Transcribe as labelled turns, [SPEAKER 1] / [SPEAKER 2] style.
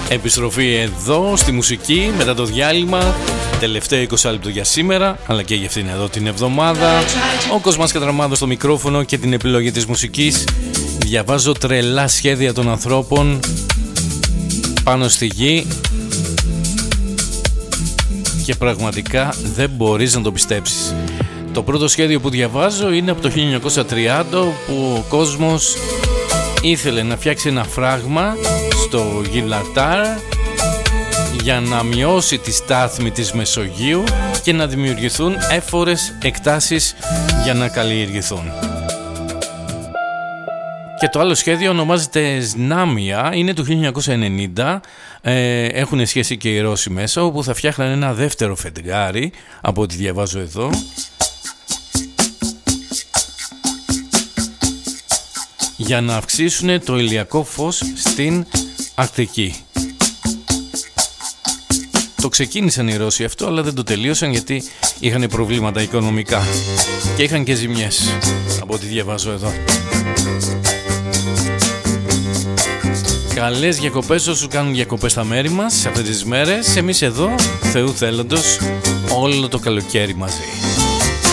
[SPEAKER 1] Επιστροφή εδώ στη μουσική μετά το διάλειμμα. Τελευταίο 20 λεπτό για σήμερα, αλλά και για αυτήν εδώ την εβδομάδα. Ο Κοσμάς Κατραμάδος στο μικρόφωνο και την επιλογή της μουσικής. Διαβάζω τρελά σχέδια των ανθρώπων πάνω στη γη και πραγματικά δεν μπορείς να το πιστέψεις. Το πρώτο σχέδιο που διαβάζω είναι από το 1930, που ο κόσμος ήθελε να φτιάξει ένα φράγμα στο Γιβραλτάρ για να μειώσει τη στάθμη της Μεσογείου και να δημιουργηθούν έφορες εκτάσεις για να καλλιεργηθούν. Και το άλλο σχέδιο ονομάζεται Σνάμια, είναι του 1990, έχουν σχέση και οι Ρώσοι μέσα, όπου θα φτιάχναν ένα δεύτερο φεγγάρι, από ό,τι διαβάζω εδώ, για να αυξήσουν το ηλιακό φως στην Αρκτική. Το ξεκίνησαν οι Ρώσοι αυτό, αλλά δεν το τελείωσαν γιατί είχαν προβλήματα οικονομικά και είχαν και ζημιές, από ό,τι διαβάζω εδώ. Καλές διακοπές όσους κάνουν διακοπές στα μέρη μας σε αυτές τις μέρες. Εμείς εδώ, Θεού θέλοντος, όλο το καλοκαίρι μαζί.